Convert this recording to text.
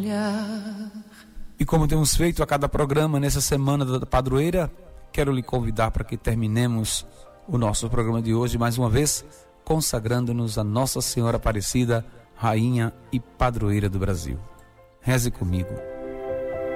olhar. E como temos feito a cada programa nessa semana da padroeira, quero lhe convidar para que terminemos o nosso programa de hoje mais uma vez consagrando-nos a Nossa Senhora Aparecida, Rainha e Padroeira do Brasil. Reze comigo.